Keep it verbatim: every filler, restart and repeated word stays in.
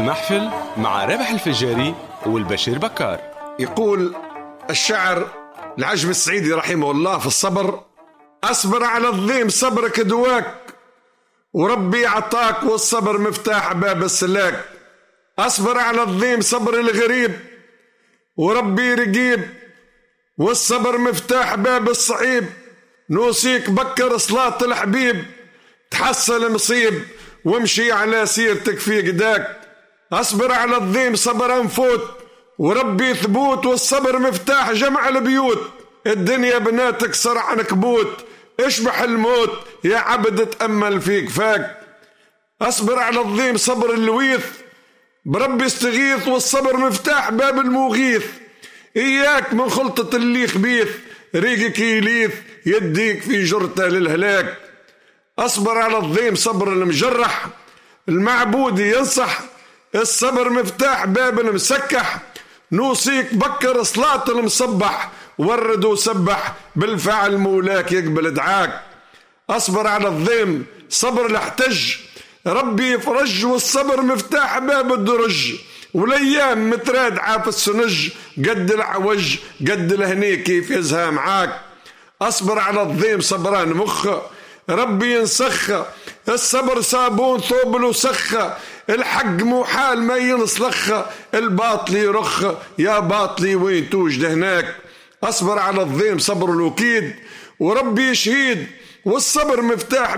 المحفل مع رابح الفجاري والبشير بكار. يقول الشاعر العجم السعيدي رحمه الله في الصبر: أصبر على الظيم صبرك دواك، وربي عطاك والصبر مفتاح باب السلاك. أصبر على الظيم صبر الغريب، وربي رقيب والصبر مفتاح باب الصعيب. نوصيك بكر صلاة الحبيب، تحصل مصيب وامشي على سيرتك في قداك. أصبر على الظيم صبر أنفوت، وربي ثبوت والصبر مفتاح جمع البيوت. الدنيا بناتك صرع نكبوت، اشبح الموت يا عبد تأمل في كفاك. أصبر على الظيم صبر اللويث، بربي استغيث والصبر مفتاح باب المغيث. إياك من خلطة اللي خبيث، ريقك يليث يديك في جرته للهلاك. أصبر على الظيم صبر المجرح، المعبود ينصح، الصبر مفتاح باب المسكح. نوصيك بكر صلاة المصبح، ورد وسبح بالفعل مولاك يقبل دعاك. أصبر على الظيم صبر الاحتج، ربي يفرج والصبر مفتاح باب الدرج. والايام مترادعه في السنج، قد العوج قد الهني كيف يزهى معاك. اصبر على الظيم صبران مخ، ربي ينسخ، الصبر صابون ثوب وسخ. الحق محال ما ينسلخ، الباطل يرخ يا باطلي وين توجد هناك. اصبر على الظيم صبر الوكيد، وربي شهيد والصبر مفتاح